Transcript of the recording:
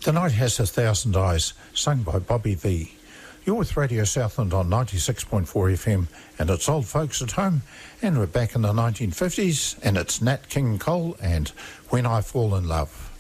The Night Has a Thousand Eyes, sung by Bobby V. You're with Radio Southland on 96.4 FM, and it's Old Folks at Home, and we're back in the 1950s, and it's Nat King Cole and When I Fall in Love.